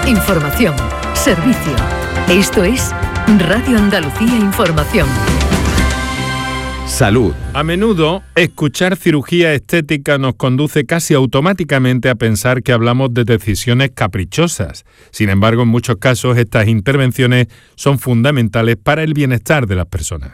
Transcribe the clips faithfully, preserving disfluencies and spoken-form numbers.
Información, servicio. Esto es Radio Andalucía Información. Salud. A menudo, escuchar cirugía estética nos conduce casi automáticamente a pensar que hablamos de decisiones caprichosas. Sin embargo, en muchos casos, estas intervenciones son fundamentales para el bienestar de las personas.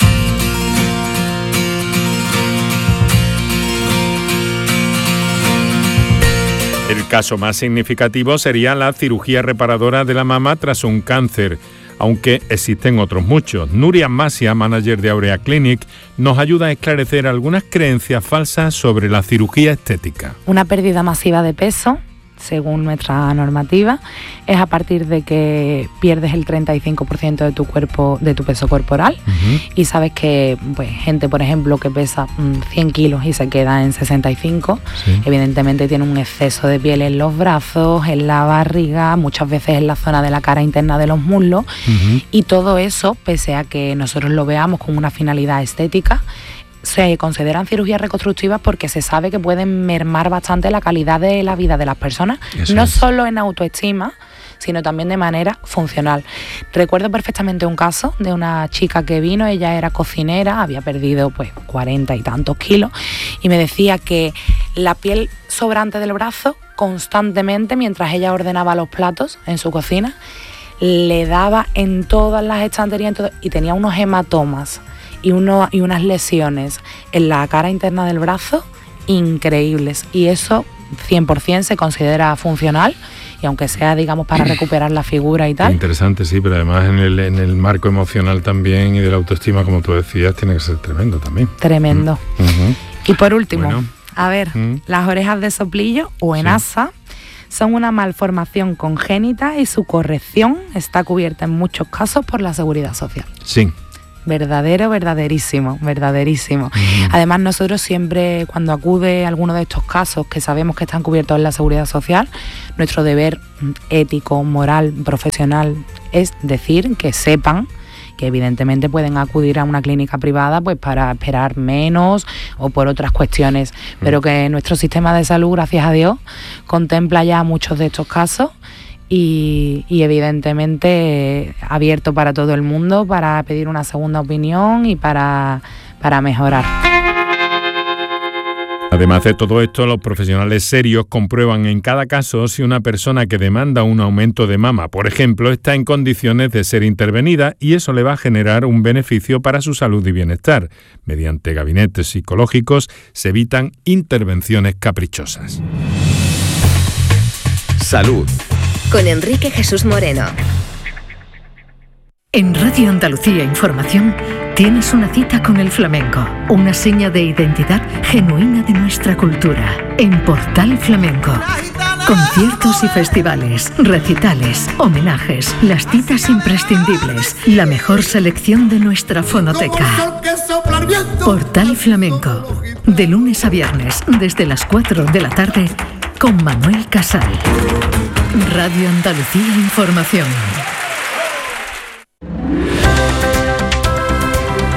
El caso más significativo sería la cirugía reparadora de la mama tras un cáncer, aunque existen otros muchos. Nuria Masia, manager de Aurea Clinic, nos ayuda a esclarecer algunas creencias falsas sobre la cirugía estética. Una pérdida masiva de peso, según nuestra normativa, es a partir de que pierdes el treinta y cinco por ciento de tu cuerpo, de tu peso corporal, uh-huh. y sabes que pues, gente, por ejemplo, que pesa mmm, cien kilos y se queda en sesenta y cinco, sí. evidentemente tiene un exceso de piel en los brazos, en la barriga, muchas veces en la zona de la cara interna de los muslos, uh-huh. y todo eso, pese a que nosotros lo veamos con una finalidad estética, se consideran cirugías reconstructivas porque se sabe que pueden mermar bastante la calidad de la vida de las personas, Eso no es. solo en autoestima, sino también de manera funcional. Recuerdo perfectamente un caso de una chica que vino, ella era cocinera, había perdido pues cuarenta y tantos kilos, y me decía que la piel sobrante del brazo constantemente, mientras ella ordenaba los platos en su cocina, le daba en todas las estanterías en todo, y tenía unos hematomas y, uno, y unas lesiones en la cara interna del brazo increíbles, y eso cien por ciento se considera funcional, y aunque sea, digamos, para recuperar la figura y tal. Interesante, sí, pero además en el, en el marco emocional también y de la autoestima, como tú decías, tiene que ser tremendo también. Tremendo. Mm. Uh-huh. Y por último, bueno. a ver, mm. las orejas de soplillo o en sí. asa son una malformación congénita y su corrección está cubierta en muchos casos por la Seguridad Social. Sí. Verdadero, verdaderísimo, verdaderísimo. Mm. Además, nosotros siempre, cuando acude a alguno de estos casos que sabemos que están cubiertos en la Seguridad Social, nuestro deber ético, moral, profesional es decir que sepan que evidentemente pueden acudir a una clínica privada pues para esperar menos o por otras cuestiones, mm. pero que nuestro sistema de salud, gracias a Dios, contempla ya muchos de estos casos. Y, y evidentemente abierto para todo el mundo, para pedir una segunda opinión y para, para mejorar. Además de todo esto, los profesionales serios comprueban en cada caso si una persona que demanda un aumento de mama, por ejemplo, está en condiciones de ser intervenida, y eso le va a generar un beneficio para su salud y bienestar. Mediante gabinetes psicológicos se evitan intervenciones caprichosas. Salud. Con Enrique Jesús Moreno. En Radio Andalucía Información tienes una cita con el flamenco, una seña de identidad genuina de nuestra cultura. En Portal Flamenco, conciertos y festivales, recitales, homenajes, las citas imprescindibles, la mejor selección de nuestra fonoteca. Portal Flamenco, de lunes a viernes, desde las cuatro de la tarde, con Manuel Casal. Radio Andalucía Información.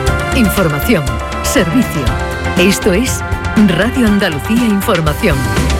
Información, servicio. Esto es Radio Andalucía Información.